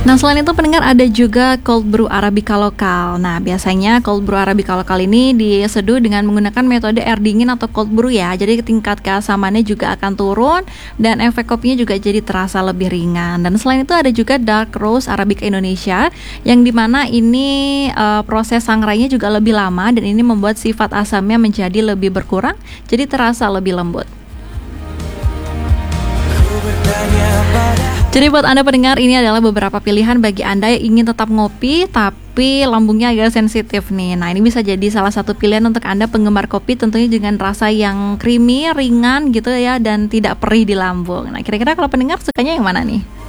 Nah, selain itu pendengar ada juga cold brew Arabica lokal. Nah, biasanya cold brew Arabica lokal ini diseduh dengan menggunakan metode air dingin atau cold brew ya. Jadi tingkat keasamannya juga akan turun dan efek kopinya juga jadi terasa lebih ringan. Dan selain itu ada juga dark roast Arabica Indonesia yang dimana ini proses sangrainya juga lebih lama dan ini membuat sifat asamnya menjadi lebih berkurang, jadi terasa lebih lembut. Jadi buat Anda pendengar, ini adalah beberapa pilihan bagi Anda yang ingin tetap ngopi tapi lambungnya agak sensitif nih. Nah, ini bisa jadi salah satu pilihan untuk Anda penggemar kopi, tentunya dengan rasa yang creamy, ringan gitu ya, dan tidak perih di lambung. Nah, kira-kira kalau pendengar sukanya yang mana nih?